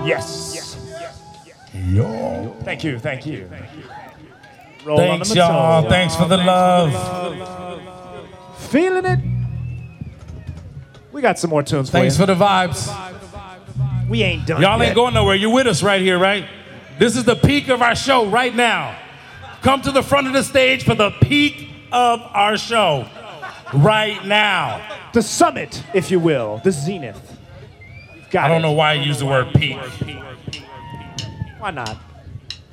Yes. Yo. Thank you. Roll on Thanks, the y'all. Mattel. Thanks for the love. Feeling it? We got some more tunes for Thanks you. for the vibes. We ain't done Y'all yet. ain't going nowhere. You're with us right here, right? This is the peak of our show right now. Come to the front of the stage for the peak of our show right now. The summit, if you will. The zenith. Got I don't it. know why I use the word peak. Why not?